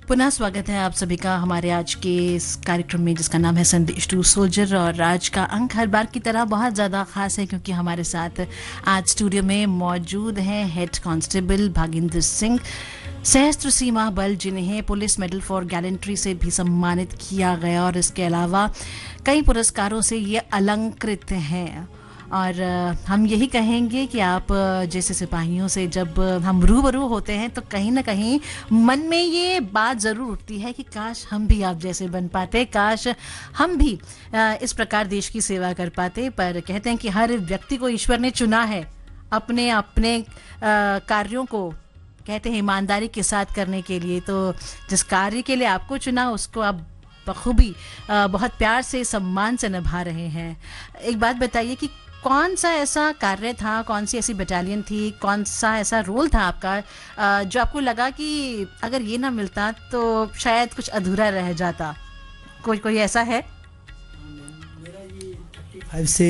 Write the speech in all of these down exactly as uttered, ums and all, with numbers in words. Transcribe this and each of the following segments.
पुनः स्वागत है आप सभी का हमारे आज के इस कार्यक्रम में जिसका नाम है संदेश टू सोल्जर। और आज का अंक हर बार की तरह बहुत ज़्यादा खास है क्योंकि हमारे साथ आज स्टूडियो में मौजूद हैं हेड कांस्टेबल भागिंदर सिंह, सशस्त्र सीमा बल, जिन्हें पुलिस मेडल फॉर गैलेंट्री से भी सम्मानित किया गया और इसके अलावा कई पुरस्कारों से ये अलंकृत हैं। और हम यही कहेंगे कि आप जैसे सिपाहियों से जब हम रूबरू होते हैं तो कहीं ना कहीं मन में ये बात ज़रूर उठती है कि काश हम भी आप जैसे बन पाते, काश हम भी इस प्रकार देश की सेवा कर पाते। पर कहते हैं कि हर व्यक्ति को ईश्वर ने चुना है अपने अपने कार्यों को, कहते हैं ईमानदारी के साथ करने के लिए। तो जिस कार्य के लिए आपको चुना उसको आप बखूबी बहुत प्यार से, सम्मान से निभा रहे हैं। एक बात बताइए कि कौन सा ऐसा कार्य था, कौन सी ऐसी बटालियन थी, कौन सा ऐसा रोल था आपका जो आपको लगा कि अगर ये ना मिलता तो शायद कुछ अधूरा रह जाता? कोई कोई ऐसा है? मेरा ये फाइव से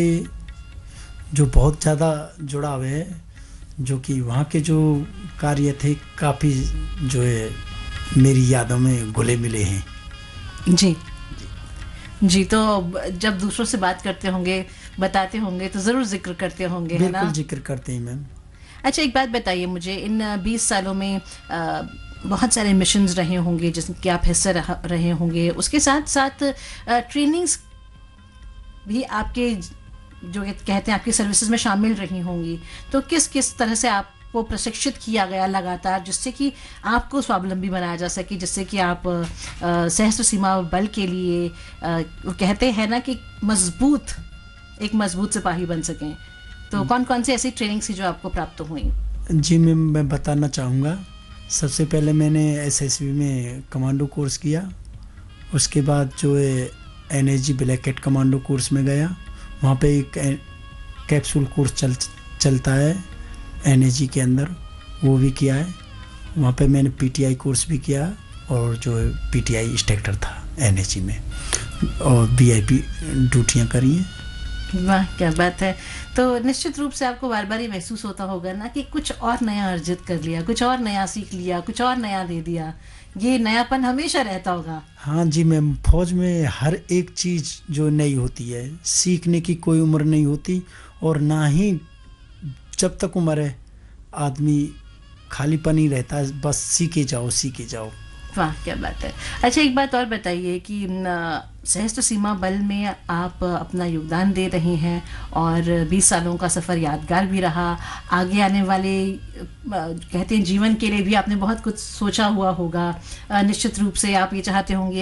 जो बहुत ज़्यादा जुड़ाव है, जो कि वहाँ के जो कार्य थे काफ़ी जो है मेरी यादों में घुले मिले हैं। जी जी, तो जब दूसरों से बात करते होंगे, बताते होंगे तो ज़रूर जिक्र करते होंगे, है ना? बिल्कुल जिक्र करते हैं मैम। अच्छा, एक बात बताइए मुझे, इन बीस सालों में आ, बहुत सारे मिशंस रहे होंगे जिसके आप हिस्सा रहे होंगे, उसके साथ साथ ट्रेनिंग्स भी आपके जो कहते हैं आपकी सर्विसेज में शामिल रही होंगी। तो किस किस तरह से आप वो प्रशिक्षित किया गया लगातार जिससे कि आपको स्वावलंबी बनाया जा सके, जिससे कि आप सशस्त्र सीमा बल के लिए आ, वो कहते हैं ना कि मजबूत एक मजबूत सिपाही बन सकें? तो कौन कौन सी ऐसी ट्रेनिंग थी जो आपको प्राप्त हुई? जी मैम, मैं बताना चाहूँगा। सबसे पहले मैंने एसएसबी में कमांडो कोर्स किया, उसके बाद जो है NSG black cat commando course में गया। वहाँ पे एक कैप्सूल कोर्स चल चलता है एनएसजी के अंदर, वो भी किया है। वहाँ पे मैंने पीटीआई कोर्स भी किया और जो है पीटीआई इंस्ट्रक्टर था एनएसजी में, और वीआईपी ड्यूटियाँ करी हैं। वाह, क्या बात है। तो निश्चित रूप से आपको बार बार ये महसूस होता होगा ना कि कुछ और नया अर्जित कर लिया, कुछ और नया सीख लिया, कुछ और नया दे दिया। ये नयापन हमेशा रहता होगा। हाँ जी मैम, फौज में हर एक चीज़ जो नई होती है, सीखने की कोई उम्र नहीं होती, और ना ही जब तक उम्र है आदमी खालीपन ही रहता है, बस सीखे जाओ सीखे जाओ। वाह, क्या बात है। अच्छा, एक बात और बताइए कि सशस्त्र सीमा बल में आप अपना योगदान दे रहे हैं और बीस सालों का सफ़र यादगार भी रहा। आगे आने वाले कहते हैं जीवन के लिए भी आपने बहुत कुछ सोचा हुआ होगा। निश्चित रूप से आप ये चाहते होंगे